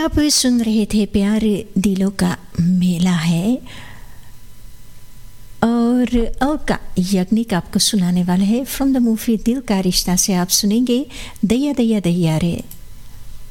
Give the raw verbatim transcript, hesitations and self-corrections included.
आप सुन रहे थे प्यार दिलों का मेला है, और अलका याग्निक आपको सुनाने वाला है फ्रॉम द मूवी दिल का रिश्ता से आप सुनेंगे दैया दैया दैया रे।